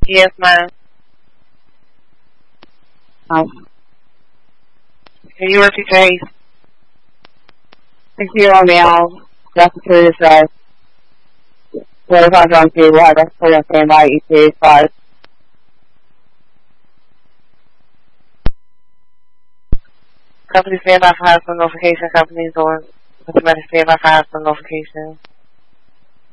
Yes, ma'am. Can you repeat your case? 60 male, respiratory distress, 45 on table, had respiratory on standby, ETA 5. Company standby for hospital notification. Company's on. Customer standby for hospital notification.